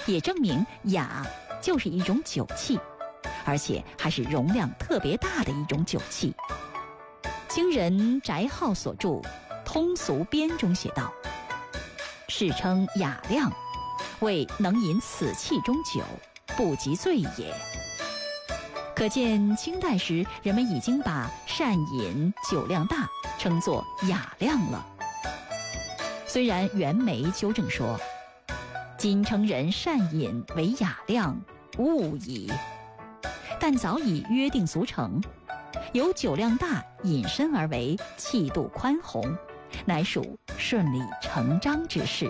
也证明雅就是一种酒器，而且还是容量特别大的一种酒器。清人翟浩所著《通俗编》中写道：世称雅量，为能饮此器中酒，不及醉也。可见清代时人们已经把善饮酒量大称作雅量了。虽然袁枚纠正说今称人善饮为雅量，误矣，但早已约定俗成，由酒量大引申而为气度宽宏，乃属顺理成章之事。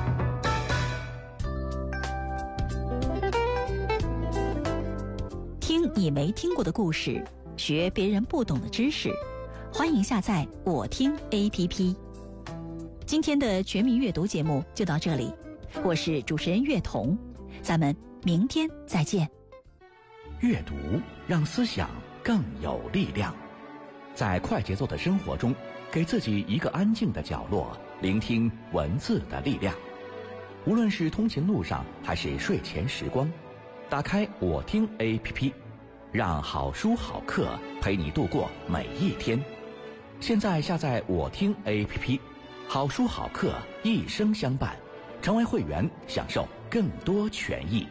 听你没听过的故事，学别人不懂的知识，欢迎下载我听 APP。 今天的全民阅读节目就到这里，我是主持人月彤，咱们明天再见。 阅读让思想更有力量，在快节奏的生活中，给自己一个安静的角落，聆听文字的力量。无论是通勤路上还是睡前时光，打开我听 APP， 让好书好课陪你度过每一天。现在下载我听 APP， 好书好课一生相伴，成为会员享受更多权益。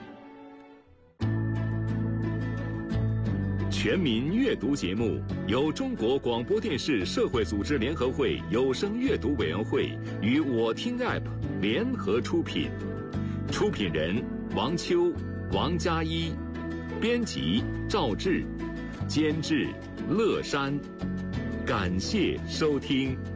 全民阅读节目由中国广播电视社会组织联合会有声阅读委员会与我听 App 联合出品，出品人王秋、王佳一，编辑赵志，监制乐山。感谢收听。